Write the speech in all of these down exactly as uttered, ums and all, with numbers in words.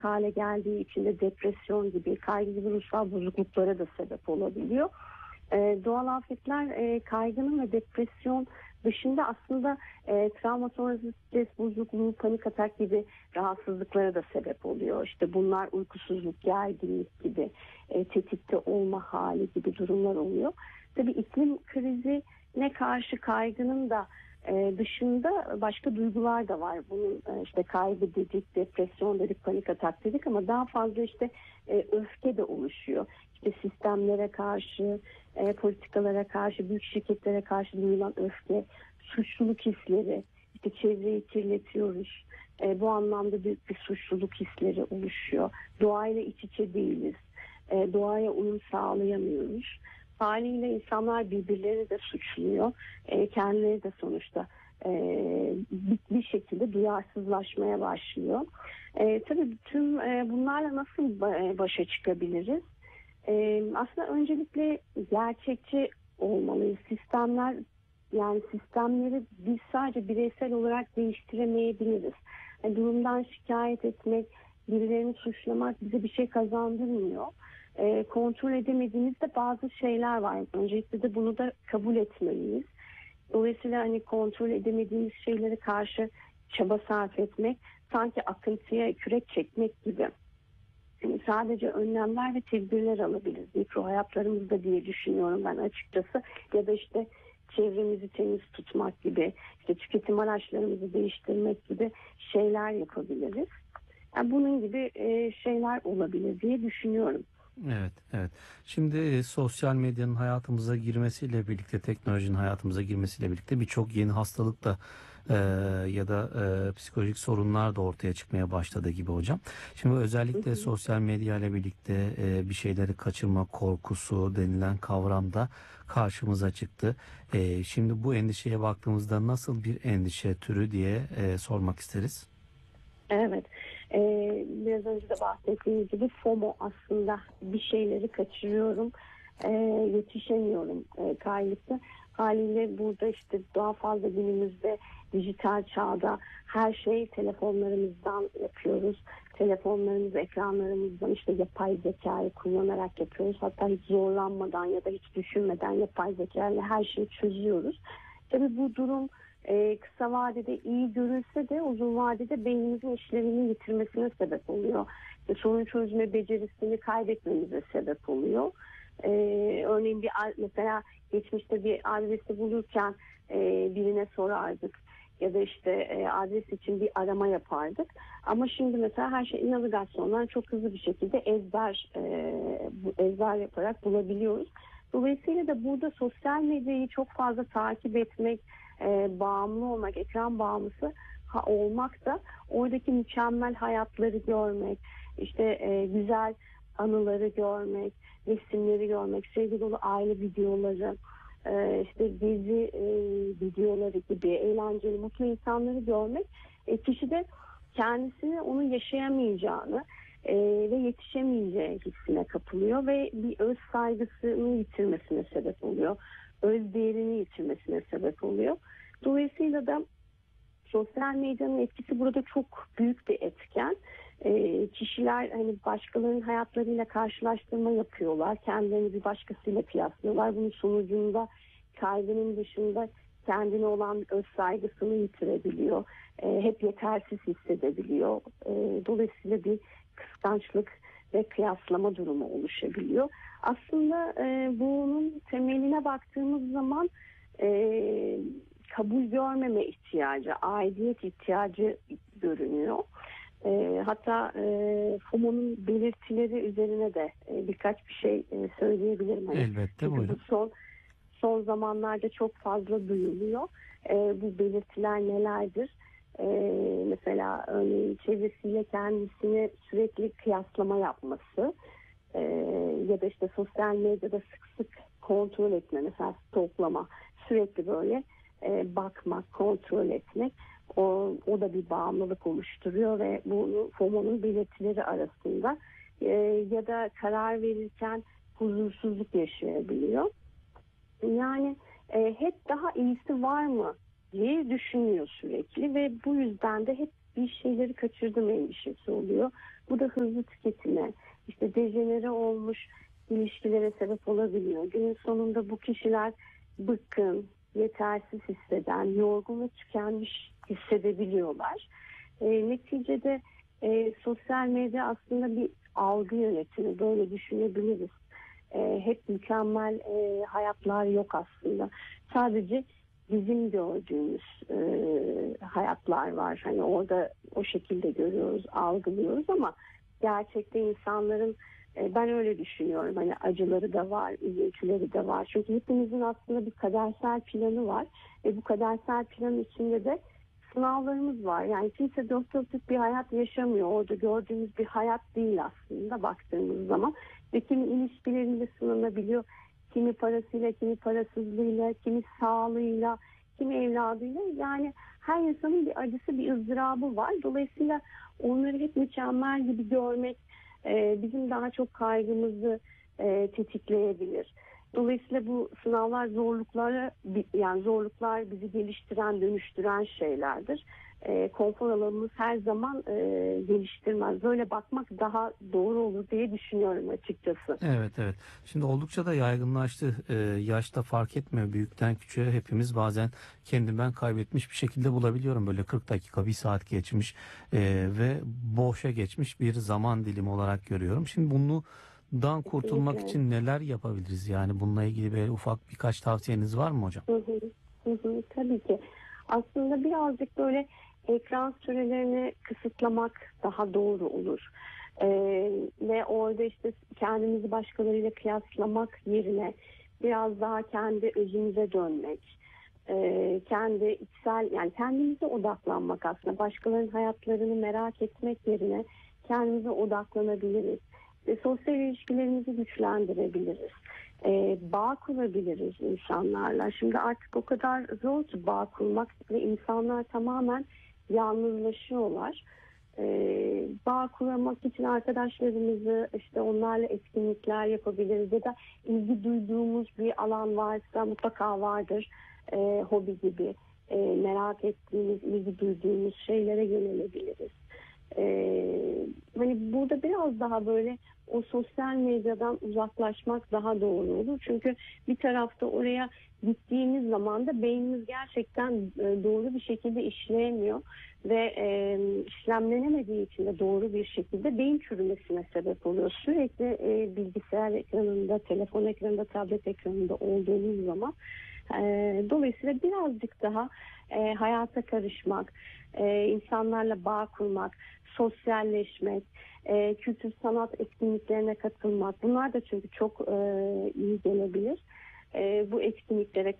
hale geldiği için de depresyon gibi, kaygı gibi ruhsal bozukluklara da sebep olabiliyor. E, doğal afetler e, kaygının ve depresyon dışında aslında e, travma sonrası stres bozukluğu, panik atak gibi rahatsızlıklara da sebep oluyor. İşte bunlar uykusuzluk, gerginlik gibi, e, tetikte olma hali gibi durumlar oluyor. Tabii iklim krizine karşı kaygının da e, dışında başka duygular da var. Bunun e, işte kaygı dedik, depresyon dedik, panik atak dedik ama daha fazla işte e, öfke de oluşuyor. İşte sistemlere karşı, e, politikalara karşı, büyük şirketlere karşı duyulan öfke, suçluluk hisleri, işte çevreyi kirletiyoruz. E, bu anlamda büyük bir suçluluk hisleri oluşuyor. Doğayla iç içe değiliz. E, doğaya uyum sağlayamıyoruz. Haliyle insanlar birbirlerini de suçluyor. E, kendileri de sonuçta e, bir, bir şekilde duyarsızlaşmaya başlıyor. E, tabii tüm e, bunlarla nasıl başa çıkabiliriz? Ee, aslında öncelikle gerçekçi olmalıyız. Sistemler, yani sistemleri biz sadece bireysel olarak değiştiremeyebiliriz. Yani durumdan şikayet etmek, birilerini suçlamak bize bir şey kazandırmıyor. Ee, kontrol edemediğimizde bazı şeyler var. Öncelikle de bunu da kabul etmeliyiz. Dolayısıyla hani kontrol edemediğimiz şeylere karşı çaba sarf etmek sanki akıntıya kürek çekmek gibi. Yani sadece önlemler ve tedbirler alabiliriz mikro hayatlarımızda diye düşünüyorum ben açıkçası. Ya da işte çevremizi temiz tutmak gibi, işte tüketim araçlarımızı değiştirmek gibi şeyler yapabiliriz. Yani bunun gibi e, şeyler olabilir diye düşünüyorum. Evet, evet. Şimdi e, sosyal medyanın hayatımıza girmesiyle birlikte, teknolojinin hayatımıza girmesiyle birlikte birçok yeni hastalık da e, ya da e, psikolojik sorunlar da ortaya çıkmaya başladı gibi hocam. Şimdi Hı özellikle hı. sosyal medya ile birlikte e, bir şeyleri kaçırma korkusu denilen kavram da karşımıza çıktı. E, şimdi bu endişeye baktığımızda nasıl bir endişe türü diye e, sormak isteriz. Evet. Ee, biraz önce de bahsettiğim gibi FOMO aslında bir şeyleri kaçırıyorum, ee, yetişemiyorum e, kaygısı. Haliyle burada işte daha fazla günümüzde dijital çağda her şeyi telefonlarımızdan yapıyoruz. Telefonlarımız, ekranlarımızdan işte yapay zekayı kullanarak yapıyoruz. Hatta hiç zorlanmadan ya da hiç düşünmeden yapay zekayla her şeyi çözüyoruz. Tabii bu durum Ee, kısa vadede iyi görülse de uzun vadede beynimizin işlevini yitirmesine sebep oluyor. İşte sorun çözme becerisini kaybetmemize sebep oluyor. Ee, örneğin bir mesela geçmişte bir adresi bulurken e, birine sorardık ya da işte e, adres için bir arama yapardık. Ama şimdi mesela her şey navigasyondan çok hızlı bir şekilde ezber e, ezber yaparak bulabiliyoruz. Dolayısıyla da burada sosyal medyayı çok fazla takip etmek, e, bağımlı olmak, ekran bağımlısı ha, olmak da oradaki mükemmel hayatları görmek, işte e, güzel anıları görmek, resimleri görmek, sevgi dolu aile videoları, e, işte gezi e, videoları gibi eğlenceli, mutlu insanları görmek e, kişide kendisini onu yaşayamayacağını e, ve yetişemeyeceği hissine kapılıyor ve bir öz saygısını yitirmesine sebep oluyor. Öz değerini yitirmesine sebep oluyor. Dolayısıyla da sosyal medyanın etkisi burada çok büyük bir etken. E, kişiler hani başkalarının hayatlarıyla karşılaştırma yapıyorlar. Kendilerini bir başkasıyla kıyaslıyorlar. Bunun sonucunda kaygının dışında kendine olan öz saygısını yitirebiliyor. E, hep yetersiz hissedebiliyor. E, dolayısıyla bir kıskançlık ve kıyaslama durumu oluşabiliyor. Aslında e, bunun temeline baktığımız zaman e, kabul görmeme ihtiyacı, aidiyet ihtiyacı görünüyor. E, hatta e, FOMO'nun belirtileri üzerine de e, birkaç bir şey e, söyleyebilirim. Hani Elbette, çünkü bu buyurun. son son zamanlarda çok fazla duyuluyor. E, bu belirtiler nelerdir? E, mesela örneğin çevresiyle kendisini sürekli kıyaslama yapması e, ya da işte sosyal medyada sık sık kontrol etme, mesela stalklama, sürekli böyle e, bakmak, kontrol etmek, o, o da bir bağımlılık oluşturuyor ve bu FOMO'nun belirtileri arasında e, ya da karar verirken huzursuzluk yaşayabiliyor. Yani e, hep daha iyisi var mı diye düşünüyor sürekli ve bu yüzden de hep bir şeyleri kaçırdım endişesi oluyor. Bu da hızlı tüketime, işte dejenere olmuş ilişkilere sebep olabiliyor. Günün sonunda bu kişiler bıkkın, yetersiz hisseden, yorgun ve tükenmiş hissedebiliyorlar. E, neticede e, sosyal medya aslında bir algı yönetimi, böyle düşünebiliriz. E, hep mükemmel e, hayatlar yok aslında. Sadece bizim gördüğümüz e, hayatlar var. Hani orada o şekilde görüyoruz, algılıyoruz ama gerçekte insanların, e, ben öyle düşünüyorum, hani acıları da var, üzüntüleri de var. Çünkü hepimizin aslında bir kadersel planı var ve bu kadersel planın içinde de sınavlarımız var. Yani kimse dört dörtlük bir hayat yaşamıyor. Orada gördüğümüz bir hayat değil aslında baktığımız zaman. Ve kimi ilişkilerinde sınanabiliyor. Kimi parasıyla, kimi parasızlığıyla, kimi sağlığıyla, kimi evladıyla. Yani her insanın bir acısı, bir ızdırabı var. Dolayısıyla onları hep mükemmel gibi görmek e, bizim daha çok kaygımızı e, tetikleyebilir. Dolayısıyla bu sınavlar zorlukları, yani zorluklar bizi geliştiren, dönüştüren şeylerdir. E, konfor alanımız her zaman e, geliştirmez. Böyle bakmak daha doğru olur diye düşünüyorum açıkçası. Evet, evet. Şimdi oldukça da yaygınlaştı. Ee, yaşta fark etmiyor. Büyükten küçüğe hepimiz bazen kendimi ben kaybetmiş bir şekilde bulabiliyorum. Böyle kırk dakika, bir saat geçmiş e, ve boşa geçmiş bir zaman dilimi olarak görüyorum. Şimdi bundan kurtulmak Kesinlikle. için neler yapabiliriz? Yani bununla ilgili böyle ufak birkaç tavsiyeniz var mı hocam? Hı hı, hı hı, tabii ki. Aslında birazcık böyle ekran sürelerini kısıtlamak daha doğru olur. Ee, ve orada işte kendimizi başkalarıyla kıyaslamak yerine biraz daha kendi özümüze dönmek, e, kendi içsel, yani kendimize odaklanmak, aslında başkalarının hayatlarını merak etmek yerine kendimize odaklanabiliriz ve sosyal ilişkilerimizi güçlendirebiliriz. E, bağ kurabiliriz insanlarla. Şimdi artık o kadar zor ki bağ kurmak ve insanlar tamamen yalnızlaşıyorlar. E, bağ kurmak için arkadaşlarımızı, işte onlarla etkinlikler yapabiliriz ya da ilgi duyduğumuz bir alan varsa, mutlaka vardır, e, hobi gibi e, merak ettiğimiz, ilgi duyduğumuz şeylere yönelebiliriz. Ee, hani burada biraz daha böyle o sosyal medyadan uzaklaşmak daha doğru olur. Çünkü bir tarafta oraya gittiğimiz zaman da beynimiz gerçekten e, doğru bir şekilde işleyemiyor ve e, işlemlenemediği için de doğru bir şekilde beyin çürümesine sebep oluyor. Sürekli e, bilgisayar ekranında, telefon ekranında, tablet ekranında olduğumuz zaman e, dolayısıyla birazcık daha e, hayata karışmak, e, insanlarla bağ kurmak, sosyalleşmek, e, kültür sanat etkinliklerine katılmak, bunlar da çünkü çok e, iyi gelebilir. E, bu etkinliklere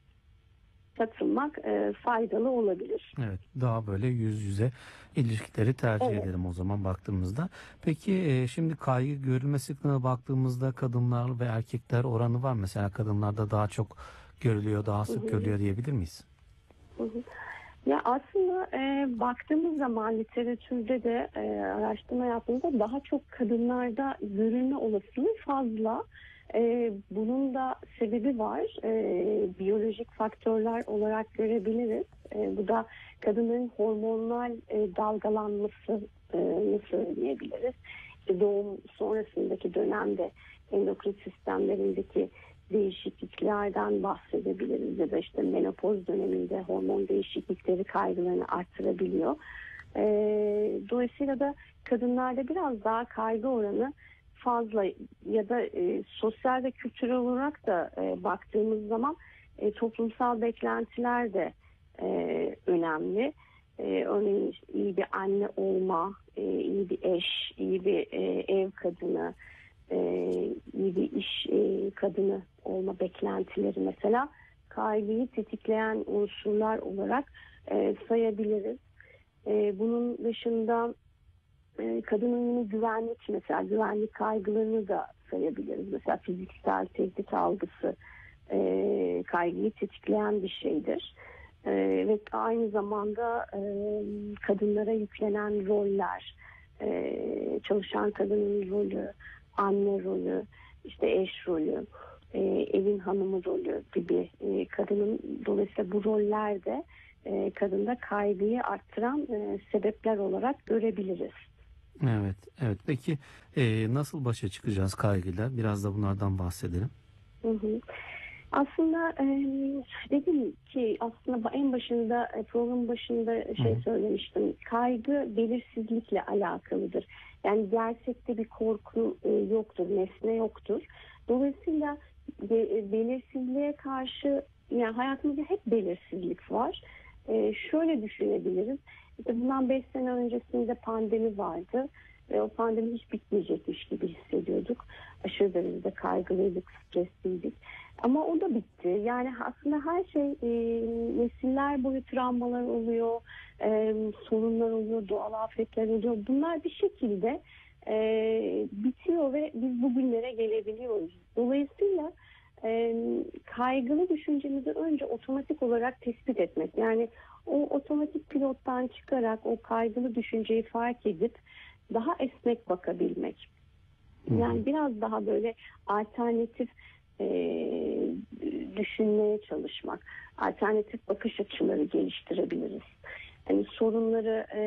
katılmak e, faydalı olabilir. Evet, daha böyle yüz yüze ilişkileri tercih Evet. edelim o zaman baktığımızda. Peki e, şimdi kaygı görülme sıklığına baktığımızda kadınlar ve erkekler oranı var. Mesela kadınlarda daha çok görülüyor, daha Hı sık hı. görülüyor diyebilir miyiz? Hı hı. Ya aslında e, baktığımız zaman literatürde de e, araştırma yaptığımızda daha çok kadınlarda görülme olasılığı fazla. E, bunun da sebebi var. E, biyolojik faktörler olarak görebiliriz. E, bu da kadının hormonal e, dalgalanması e, söyleyebiliriz. İşte doğum sonrasındaki dönemde endokrin sistemlerindeki değişikliklerden bahsedebiliriz ya da işte menopoz döneminde hormon değişiklikleri kaygılarını arttırabiliyor. E, dolayısıyla da kadınlarda biraz daha kaygı oranı fazla ya da e, sosyal ve kültürel olarak da e, baktığımız zaman e, toplumsal beklentiler de e, önemli. E, örneğin işte iyi bir anne olma, e, iyi bir eş, iyi bir e, ev kadını, e, iyi bir iş e, kadını olma beklentileri mesela kaygıyı tetikleyen unsurlar olarak e, sayabiliriz. E, bunun dışında e, kadının yine güvenlik, mesela güvenlik kaygılarını da sayabiliriz. Mesela fiziksel tehdit algısı e, kaygıyı tetikleyen bir şeydir. E, ve aynı zamanda e, kadınlara yüklenen roller, e, çalışan kadının rolü, anne rolü, işte eş rolü, e, evin hanımı rolü gibi e, kadının, dolayısıyla bu roller de e, kadında kaygıyı arttıran e, sebepler olarak görebiliriz. Evet, evet. Peki e, nasıl başa çıkacağız kaygıyla? Biraz da bunlardan bahsedelim. Hı hı. Aslında e, dedim ki aslında en başında e, programın başında Hı şey hı. söylemiştim. Kaygı belirsizlikle alakalıdır. Yani gerçekte bir korku e, yoktur, nesne yoktur. Dolayısıyla be- e, belirsizliğe karşı yani hayatımızda hep belirsizlik var. E, şöyle düşünebiliriz. İşte bundan beş sene öncesinde pandemi vardı. Ve o pandemi hiç bitmeyecekmiş gibi hissediyorduk. Aşırı derecede kaygılıydık, stresliydik. Ama o da bitti. Yani aslında her şey e, nesiller boyu travmalar oluyor, e, sorunlar oluyor, doğal afetler oluyor. Bunlar bir şekilde e, bitiyor ve biz bugünlere gelebiliyoruz. Dolayısıyla e, kaygılı düşüncemizi önce otomatik olarak tespit etmek. Yani o otomatik pilottan çıkarak o kaygılı düşünceyi fark edip daha esnek bakabilmek. Hı hı. Yani biraz daha böyle alternatif e, düşünmeye çalışmak, alternatif bakış açıları geliştirebiliriz. Yani sorunları e,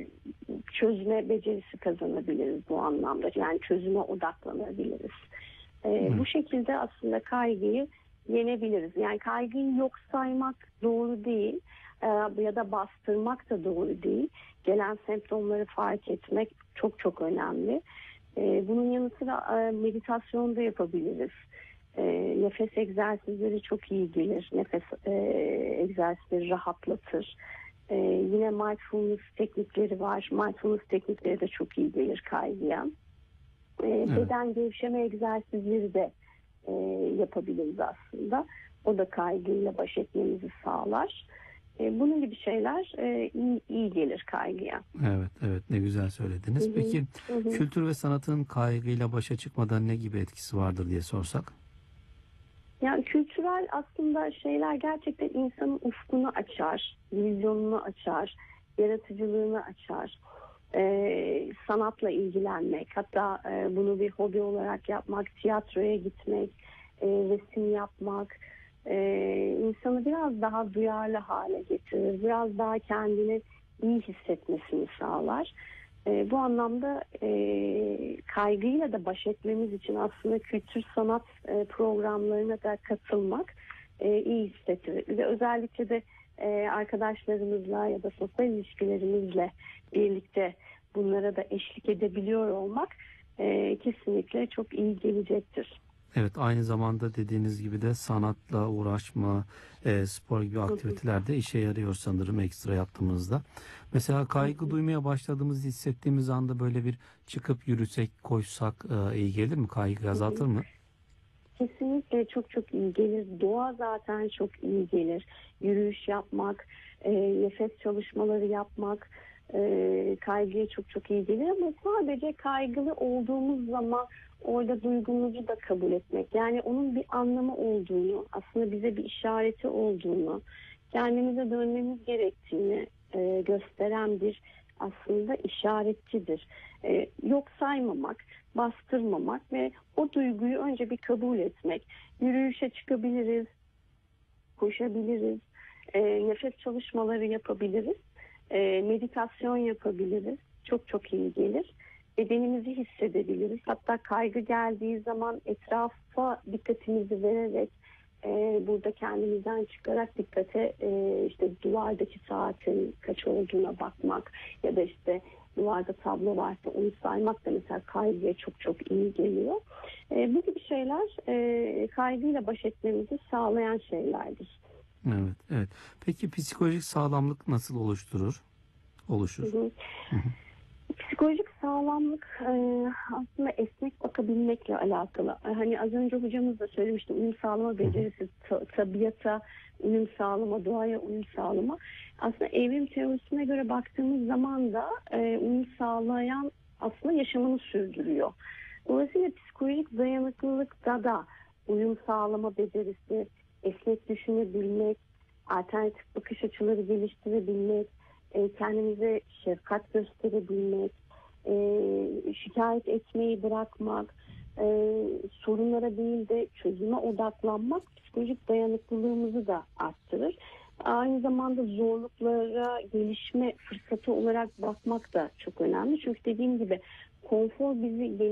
çözme becerisi kazanabiliriz bu anlamda. Yani çözüme odaklanabiliriz. E, Evet. bu şekilde aslında kaygıyı yenebiliriz. Yani kaygıyı yok saymak doğru değil e, ya da bastırmak da doğru değil. Gelen semptomları fark etmek çok çok önemli. E, bunun yanı sıra e, meditasyon da yapabiliriz. E, nefes egzersizleri çok iyi gelir. Nefes e, egzersizleri rahatlatır. E, yine mindfulness teknikleri var. Mindfulness teknikleri de çok iyi gelir kaygıya. E, Evet. beden gevşeme egzersizleri de e, yapabiliriz aslında. O da kaygıyla baş etmemizi sağlar. E, bunun gibi şeyler e, iyi, iyi gelir kaygıya. Evet, evet. Ne güzel Hı söylediniz. hı, Peki hı hı. kültür ve sanatın kaygıyla başa çıkmadan ne gibi etkisi vardır diye sorsak? Yani kültürel aslında şeyler gerçekten insanın ufkunu açar, vizyonunu açar, yaratıcılığını açar. Ee, sanatla ilgilenmek, hatta e, bunu bir hobi olarak yapmak, tiyatroya gitmek, e, resim yapmak e, insanı biraz daha duyarlı hale getirir. Biraz daha kendini iyi hissetmesini sağlar. E, bu anlamda e, kaygıyla da baş etmemiz için aslında kültür sanat e, programlarına da katılmak e, iyi hissettirir. Ve özellikle de e, arkadaşlarımızla ya da sosyal ilişkilerimizle birlikte bunlara da eşlik edebiliyor olmak e, kesinlikle çok iyi gelecektir. Evet, aynı zamanda dediğiniz gibi de sanatla uğraşma, e, spor gibi Hı hı, aktiviteler de işe yarıyor sanırım ekstra yaptığımızda. Mesela hı kaygı hı. duymaya başladığımızı hissettiğimiz anda böyle bir çıkıp yürüsek, koşsak e, iyi gelir mi? Kaygı Hı hı. azaltır mı? Kesinlikle çok çok iyi gelir. Doğa zaten çok iyi gelir. Yürüyüş yapmak, e, nefes çalışmaları yapmak e, kaygıya çok çok iyi gelir. Ama sadece kaygılı olduğumuz zaman orada duygumuzu da kabul etmek. Yani onun bir anlamı olduğunu, aslında bize bir işareti olduğunu, kendimize dönmemiz gerektiğini e, gösteren bir aslında işaretçidir. E, yok saymamak, bastırmamak ve o duyguyu önce bir kabul etmek. Yürüyüşe çıkabiliriz, koşabiliriz, e, nefes çalışmaları yapabiliriz, e, meditasyon yapabiliriz. Çok çok iyi gelir. Bedenimizi hissedebiliriz. Hatta kaygı geldiği zaman etrafa dikkatimizi vererek e, burada kendimizden çıkarak dikkate e, işte duvardaki saatin kaç olduğuna bakmak ya da işte duvarda tablo varsa onu saymak da mesela kaygıya çok çok iyi geliyor. E, bu gibi şeyler e, kaygıyla baş etmemizi sağlayan şeylerdir. Evet, evet. Peki psikolojik sağlamlık nasıl oluşturur? Hı Oluşur. hı. Hı hı. Psikolojik sağlamlık e, aslında esnek bakabilmekle alakalı. E, Hani az önce hocamız da söylemişti, uyum sağlama Hı hı. becerisi, ta- tabiata uyum sağlama, doğaya uyum sağlama. Aslında evrim teorisine göre baktığımız zaman da e, uyum sağlayan aslında yaşamını sürdürüyor. Dolayısıyla psikolojik dayanıklılıkta da uyum sağlama becerisi, esnek düşünebilmek, alternatif bakış açıları geliştirebilmek, e, kendimize şefkat gösterebilmek, e, şikayet etmeyi bırakmak, e, sorunlara değil de çözüme odaklanmak psikolojik dayanıklılığımızı da arttırır. aynı zamanda zorluklara gelişme fırsatı olarak bakmak da çok önemli. Çünkü dediğim gibi konfor bizi